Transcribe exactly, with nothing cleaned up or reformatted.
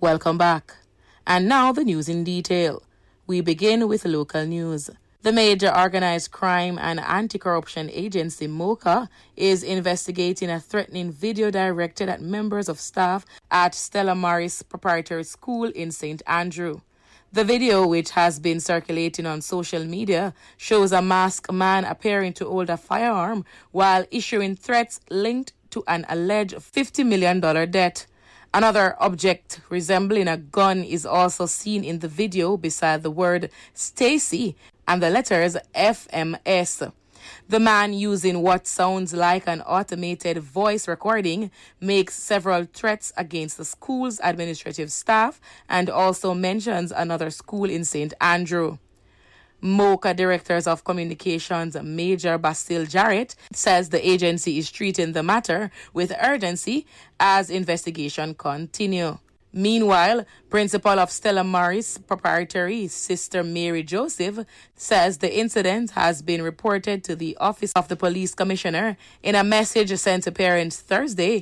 Welcome back. And now the news in detail. We begin with local news. The major organized crime and anti-corruption agency, MOCA, is investigating a threatening video directed at members of staff at Stella Maris Preparatory School in Saint Andrew. The video, which has been circulating on social media, shows a masked man appearing to hold a firearm while issuing threats linked to an alleged fifty million dollars debt. Another object resembling a gun is also seen in the video beside the word Stacy and the letters F M S. The man, using what sounds like an automated voice recording, makes several threats against the school's administrative staff and also mentions another school in Saint Andrew. MOCA Directors of Communications Major Basil Jarrett says the agency is treating the matter with urgency as investigation continue. Meanwhile, Principal of Stella Maris Preparatory, Sister Mary Joseph, says the incident has been reported to the Office of the Police Commissioner. In a message sent to parents Thursday,